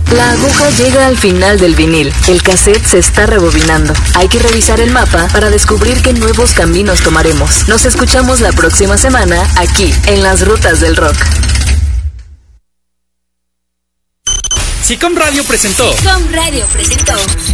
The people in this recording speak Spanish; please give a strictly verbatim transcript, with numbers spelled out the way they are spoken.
La aguja llega al final del vinil. El cassette se está rebobinando. Hay que revisar el mapa para descubrir qué nuevos caminos tomaremos. Nos escuchamos la próxima semana aquí, en Las Rutas del Rock. Sicom Radio presentó. Sicom Radio presentó